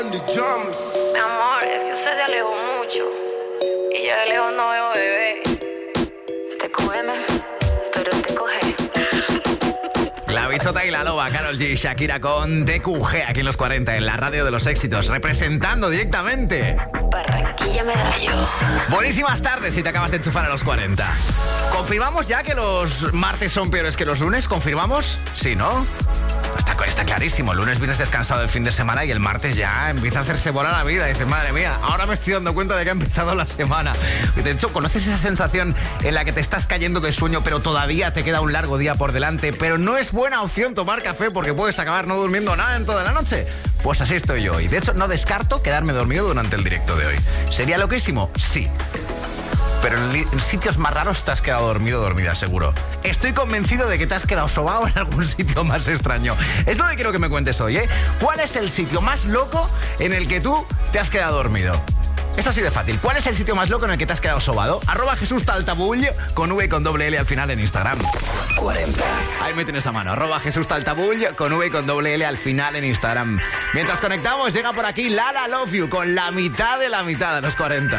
Mi amor, es que usted se alejó mucho y yo de lejos no veo bebé. Te cógeme, pero te coge. La Bichota y la Loba, Karol G, Shakira con TQG aquí en los 40, en la radio de los éxitos, representando directamente Barranquilla Medallo. Buenísimas tardes si te acabas de enchufar a los 40. ¿Confirmamos ya que los martes son peores que los lunes? ¿Confirmamos? Sí, ¿no? Está clarísimo. El lunes vienes descansado del fin de semana y el martes ya empieza a hacerse bola la vida. Dices, madre mía, ahora me estoy dando cuenta de que ha empezado la semana. De hecho, ¿conoces esa sensación en la que te estás cayendo de sueño, pero todavía te queda un largo día por delante? Pero no es buena opción tomar café porque puedes acabar no durmiendo nada en toda la noche. Pues así estoy yo. Y de hecho, no descarto quedarme dormido durante el directo de hoy. ¿Sería loquísimo? Sí. Pero en sitios más raros te has quedado dormido o dormida, seguro. Estoy convencido de que te has quedado sobado en algún sitio más extraño. Es lo que quiero que me cuentes hoy, ¿eh? ¿Cuál es el sitio más loco en el que tú te has quedado dormido? Es así de fácil. ¿Cuál es el sitio más loco en el que te has quedado sobado? @Jesús Taltabull, con V y con doble L al final en Instagram. 40. Ahí me tienes a mano. @Jesús Taltabull, con V y con doble L al final en Instagram. Mientras conectamos, llega por aquí Lala Love You, con la mitad de los 40.